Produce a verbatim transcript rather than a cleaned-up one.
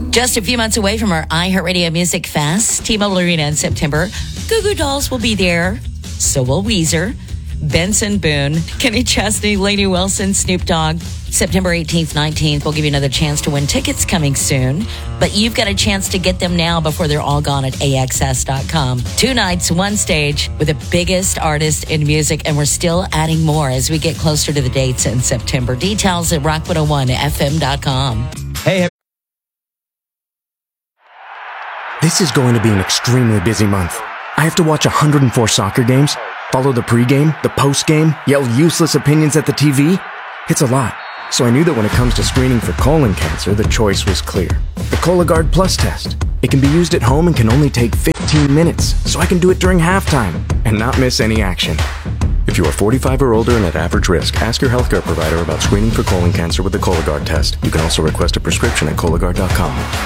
Just a few months away from our iHeartRadio Music Fest, T-Mobile Arena in September, Goo Goo Dolls will be there. So will Weezer, Benson Boone, Kenny Chesney, Lainey Wilson, Snoop Dogg. September eighteenth, nineteenth, we'll give you another chance to win tickets coming soon. But you've got a chance to get them now before they're all gone at A X S dot com. Two nights, one stage with the biggest artist in music, and we're still adding more as we get closer to the dates in September. Details at rock one oh one F M dot com. Hey, this is going to be an extremely busy month. I have to watch one hundred four soccer games, follow the pregame, the postgame, yell useless opinions at the T V. It's a lot. So I knew that when it comes to screening for colon cancer, the choice was clear. The Cologuard Plus test. It can be used at home and can only take fifteen minutes, so I can do it during halftime and not miss any action. If you are forty-five or older and at average risk, ask your healthcare provider about screening for colon cancer with the Cologuard test. You can also request a prescription at Cologuard dot com.